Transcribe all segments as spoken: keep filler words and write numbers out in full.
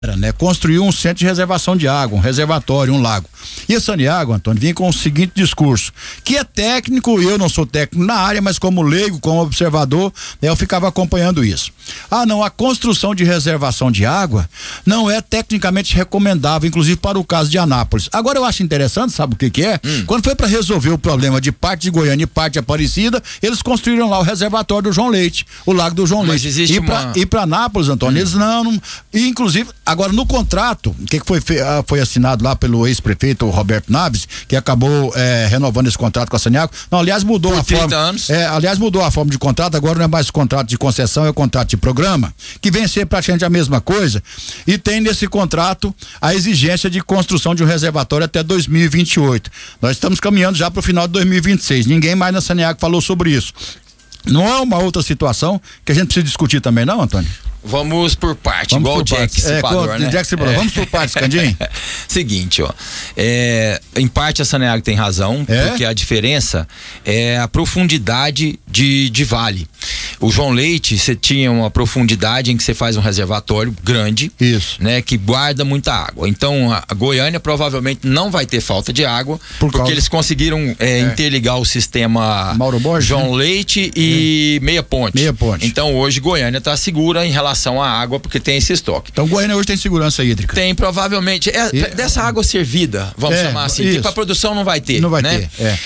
Né, construiu um centro de reservação de água, um reservatório, um lago. E a Saneago, Antônio, vinha com o seguinte discurso, que é técnico, eu não sou técnico na área, mas como leigo, como observador, né, eu ficava acompanhando isso. Ah, não, a construção de reservação de água não é tecnicamente recomendável, inclusive para o caso de Anápolis. Agora eu acho interessante, sabe o que que é? Hum. Quando foi para resolver o problema de parte de Goiânia e parte de Aparecida, eles construíram lá o reservatório do João Leite, o lago do João mas Leite. Existe e para uma... para Anápolis, Antônio, hum. eles não, não, e inclusive agora, no contrato, o que, que foi, foi assinado lá pelo ex-prefeito Roberto Naves, que acabou é, renovando esse contrato com a Saneago. Não, aliás, mudou a forma. anos. É, aliás, mudou a forma de contrato, agora não é mais contrato de concessão, é o contrato de programa, que vem a ser praticamente a mesma coisa. E tem nesse contrato a exigência de construção de um reservatório até dois mil e vinte e oito. Nós estamos caminhando já para o final de dois mil e vinte e seis. Ninguém mais na Saneago falou sobre isso. Não é uma outra situação que a gente precisa discutir também, não, Antônio? Vamos por parte, Vamos igual por o Jack parte. Stripador, é, né? Jack Stripador. É. Vamos por partes, Candim. Seguinte, ó, é, em parte a Saneago tem razão, é? porque a diferença é a profundidade de, de vale. O João Leite, você tinha uma profundidade em que você faz um reservatório grande, isso, né, que guarda muita água. Então a Goiânia provavelmente não vai ter falta de água, por porque causa... eles conseguiram é, é. interligar o sistema Mauro Borges, João né? Leite e é. Meia Ponte. Meia Ponte. Então hoje Goiânia está segura em relação à água, porque tem esse estoque. Então Goiânia hoje tem segurança hídrica? Tem, provavelmente. É, e... Dessa água servida, vamos é, chamar assim, isso. que para produção não vai ter. Não vai né? ter, é.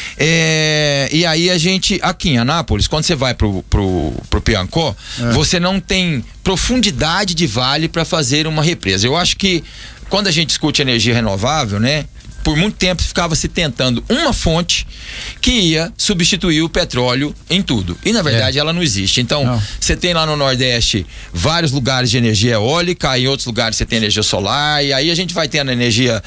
É, e aí a gente, aqui em Anápolis, quando você vai pro, pro, pro Piancó, é. você não tem profundidade de vale para fazer uma represa. Eu acho que quando a gente discute energia renovável, né? Por muito tempo ficava se tentando uma fonte que ia substituir o petróleo em tudo. E na verdade é. ela não existe. Então, você tem lá no Nordeste vários lugares de energia eólica, em outros lugares você tem energia solar, e aí a gente vai tendo energia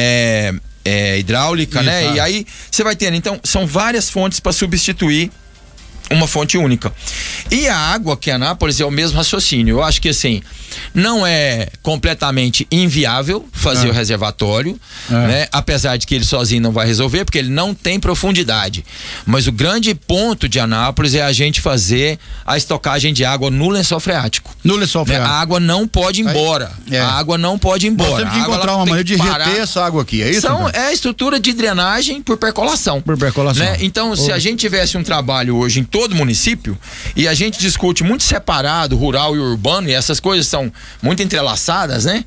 é, é, hidráulica, Isso, né? Ah. E aí você vai tendo. Então, são várias fontes para substituir uma fonte única. E a água aqui em Anápolis é o mesmo raciocínio. Eu acho que assim, não é completamente inviável fazer é. o reservatório, é. né? Apesar de que ele sozinho não vai resolver, porque ele não tem profundidade. Mas o grande ponto de Anápolis é a gente fazer a estocagem de água no lençol freático. No lençol freático. Né? A água não pode ir embora. É. A água não pode ir embora. Nós temos que encontrar uma maneira de reter essa água aqui, é isso? São, é a estrutura de drenagem por percolação. Por percolação. Né? Então, oh. se a gente tivesse um trabalho hoje em todo município e a gente discute muito separado rural e urbano, e essas coisas são muito entrelaçadas, né?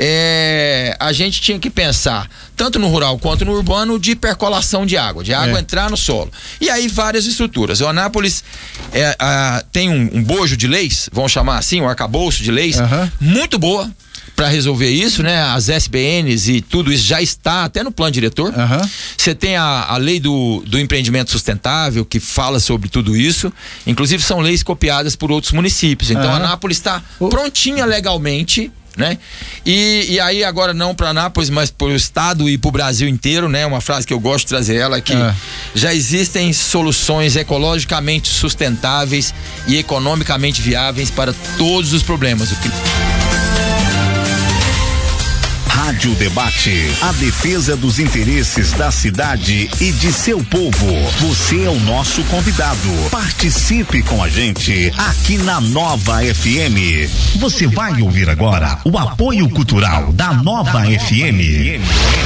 É, a gente tinha que pensar tanto no rural quanto no urbano de percolação de água, de água é. entrar no solo. E aí várias estruturas. O Anápolis é, a, tem um, um bojo de leis, vamos chamar assim, um arcabouço de leis, uhum. muito boa para resolver isso, né? As S B Ns e tudo isso já está até no plano diretor. Você uhum. tem a, a lei do, do empreendimento sustentável que fala sobre tudo isso. Inclusive são leis copiadas por outros municípios. Então uhum. Anápolis está uh. prontinha legalmente, né? E, e aí agora não para Anápolis, mas para o estado e para o Brasil inteiro, né? Uma frase que eu gosto de trazer ela que uhum. já existem soluções ecologicamente sustentáveis e economicamente viáveis para todos os problemas. O que... Rádio Debate, a defesa dos interesses da cidade e de seu povo. Você é o nosso convidado. Participe com a gente aqui na Nova F M. Você vai ouvir agora o apoio cultural da Nova F M.